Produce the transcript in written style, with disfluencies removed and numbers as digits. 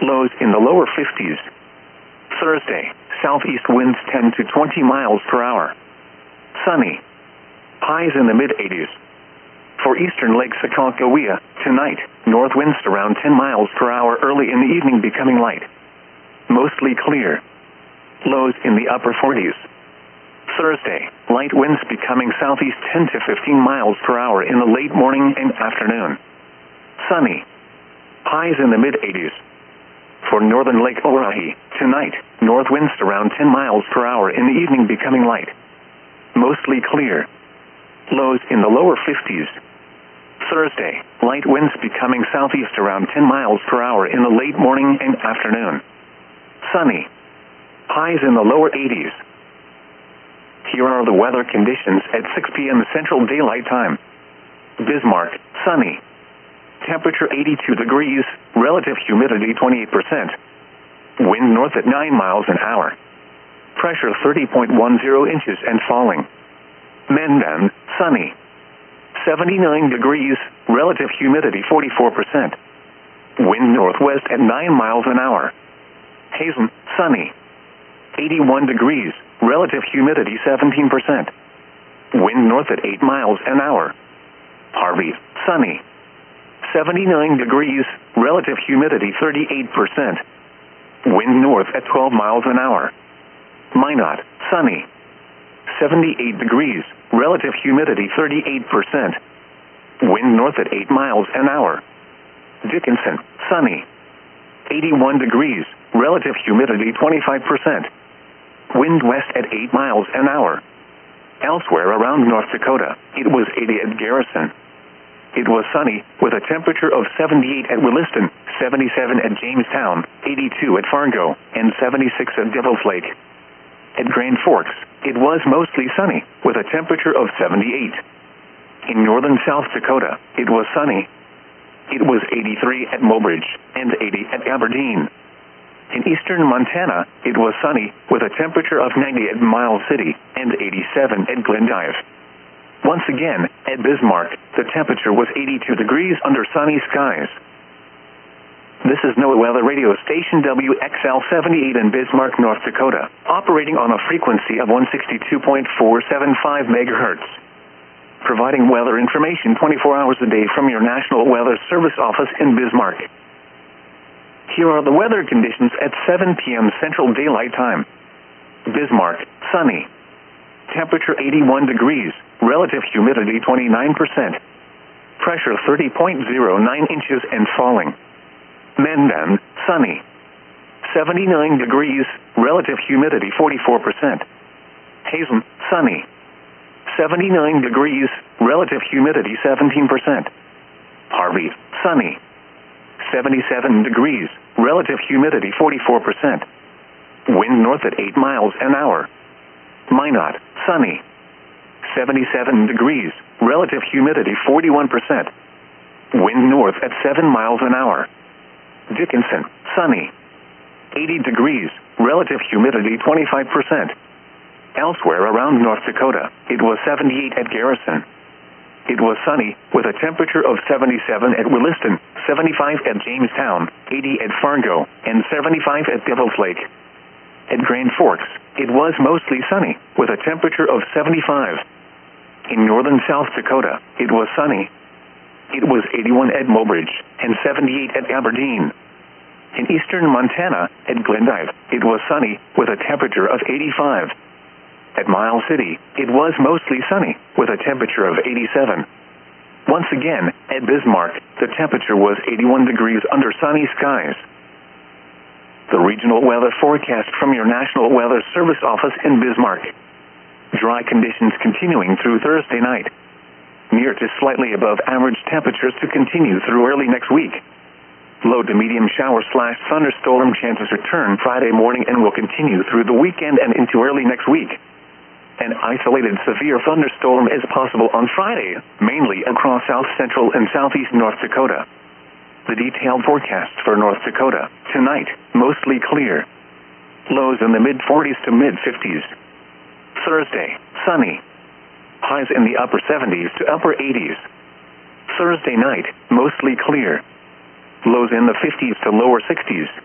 lows in the lower 50s. Thursday, southeast winds 10 to 20 miles per hour. Sunny. Highs in the mid-80s. For eastern Lake Sacagawea, tonight, north winds around 10 miles per hour early in the evening becoming light. Mostly clear. Lows in the upper 40s. Thursday, light winds becoming southeast 10 to 15 miles per hour in the late morning and afternoon. Sunny. Highs in the mid-80s. For northern Lake Orohi, tonight, north winds around 10 miles per hour in the evening becoming light. Mostly clear. Lows in the lower 50s. Thursday, light winds becoming southeast around 10 miles per hour in the late morning and afternoon. Sunny. Highs in the lower 80s. Here are the weather conditions at 6 p.m. Central Daylight Time. Bismarck, sunny. Temperature 82 degrees, relative humidity 28%. Wind north at 9 miles an hour. Pressure 30.10 inches and falling. Mendon, sunny. 79 degrees, relative humidity 44%. Wind northwest at 9 miles an hour. Hazen, sunny. 81 degrees, relative humidity 17%. Wind north at 8 miles an hour. Harvey, sunny. 79 degrees, relative humidity 38%. Wind north at 12 miles an hour. Minot, sunny. 78 degrees, relative humidity 38%. Wind north at 8 miles an hour. Dickinson, sunny. 81 degrees, relative humidity 25%. Wind west at 8 miles an hour. Elsewhere around North Dakota, it was 80 at Garrison. It was sunny, with a temperature of 78 at Williston, 77 at Jamestown, 82 at Fargo, and 76 at Devil's Lake. At Grand Forks, it was mostly sunny, with a temperature of 78. In northern South Dakota, it was sunny. It was 83 at Mobridge, and 80 at Aberdeen. In eastern Montana, it was sunny, with a temperature of 90 at Miles City, and 87 at Glendive. Once again, at Bismarck, the temperature was 82 degrees under sunny skies. This is NOAA Weather Radio Station WXL-78 in Bismarck, North Dakota, operating on a frequency of 162.475 megahertz. Providing weather information 24 hours a day from your National Weather Service office in Bismarck. Here are the weather conditions at 7 p.m. Central Daylight Time. Bismarck, sunny. Temperature 81 degrees, relative humidity 29%. Pressure 30.09 inches and falling. Mendon, sunny. 79 degrees, relative humidity 44%. Hazen, sunny. 79 degrees, relative humidity 17%. Harvey, sunny. 77 degrees, relative humidity 44%. Wind north at 8 miles an hour. Minot, sunny. 77 degrees, relative humidity 41%. Wind north at 7 miles an hour. Dickinson, sunny. 80 degrees, relative humidity 25%. Elsewhere around North Dakota, it was 78 at Garrison. It was sunny, with a temperature of 77 at Williston, 75 at Jamestown, 80 at Fargo, and 75 at Devil's Lake. At Grand Forks, it was mostly sunny, with a temperature of 75. In northern South Dakota, it was sunny. It was 81 at Mobridge, and 78 at Aberdeen. In eastern Montana, at Glendive, it was sunny, with a temperature of 85. At Miles City, it was mostly sunny, with a temperature of 87. Once again, at Bismarck, the temperature was 81 degrees under sunny skies. The regional weather forecast from your National Weather Service office in Bismarck. Dry conditions continuing through Thursday night. Near to slightly above average temperatures to continue through early next week. Low to medium shower/thunderstorm chances return Friday morning and will continue through the weekend and into early next week. An isolated severe thunderstorm is possible on Friday, mainly across south central and southeast North Dakota. The detailed forecast for North Dakota. Tonight, mostly clear. Lows in the mid-40s to mid-50s. Thursday, sunny. Highs in the upper 70s to upper 80s. Thursday night, mostly clear. Lows in the 50s to lower 60s.